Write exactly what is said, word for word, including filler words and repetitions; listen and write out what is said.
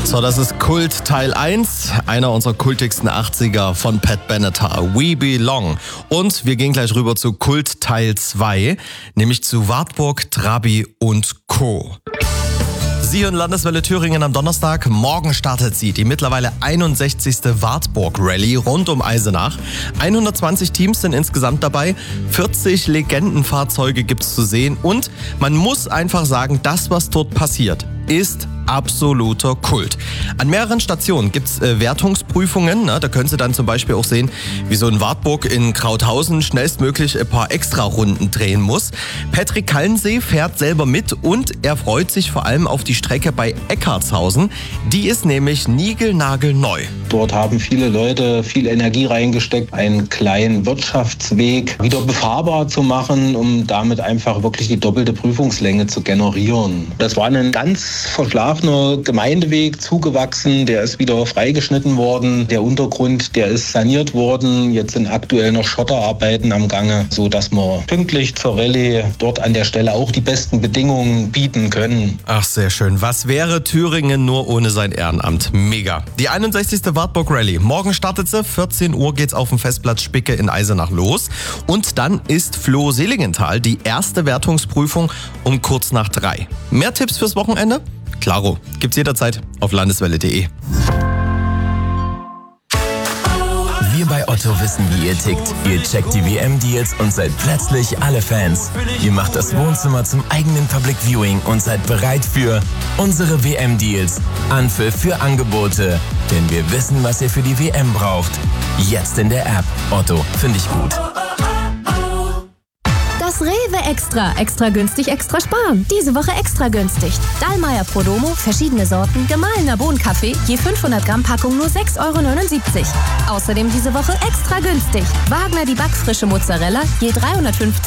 So, das ist Kult Teil eins, einer unserer kultigsten achtziger von Pat Benatar, We Belong. Und wir gehen gleich rüber zu Kult Teil zwei, nämlich zu Wartburg, Trabi und Co. Sie hören Landeswelle Thüringen am Donnerstag. Morgen startet sie, die mittlerweile einundsechzigste Wartburg-Rallye rund um Eisenach. hundertzwanzig Teams sind insgesamt dabei, vierzig Legendenfahrzeuge gibt's zu sehen und man muss einfach sagen, das, was dort passiert, ist absoluter Kult. An mehreren Stationen gibt's äh, Wertungsprüfungen. Ne? Da können Sie dann zum Beispiel auch sehen, wie so ein Wartburg in Krauthausen schnellstmöglich ein paar Extra-Runden drehen muss. Patrick Kallensee fährt selber mit und er freut sich vor allem auf die Strecke bei Eckartshausen. Die ist nämlich niegelnagelneu. Dort haben viele Leute viel Energie reingesteckt, einen kleinen Wirtschaftsweg wieder befahrbar zu machen, um damit einfach wirklich die doppelte Prüfungslänge zu generieren. Das war ein ganz verschlafener Gemeindeweg, zugewachsen, der ist wieder freigeschnitten worden. Der Untergrund, der ist saniert worden. Jetzt sind aktuell noch Schotterarbeiten am Gange, sodass wir pünktlich zur Rallye dort an der Stelle auch die besten Bedingungen bieten können. Ach, sehr schön. Was wäre Thüringen nur ohne sein Ehrenamt? Mega. Die einundsechzigste Wartburg Rallye. Morgen startet sie. vierzehn Uhr geht's auf dem Festplatz Spicke in Eisenach los. Und dann ist Floh-Seligenthal die erste Wertungsprüfung um kurz nach drei. Mehr Tipps fürs Wochenende? Klaro, gibt's jederzeit auf landeswelle punkt de. Wir bei Otto wissen, wie ihr tickt. Ihr checkt die W M-Deals und seid plötzlich alle Fans. Ihr macht das Wohnzimmer zum eigenen Public Viewing und seid bereit für unsere W M-Deals. Anpfiff für Angebote. Denn wir wissen, was ihr für die W M braucht. Jetzt in der App. Otto, finde ich gut. Das Rewe Extra. Extra günstig, extra sparen. Diese Woche extra günstig. Dallmayr Prodomo, verschiedene Sorten, gemahlener Bohnenkaffee, je fünfhundert Gramm Packung nur sechs Euro neunundsiebzig. Außerdem diese Woche extra günstig. Wagner die backfrische Mozzarella, je dreihundertfünfzig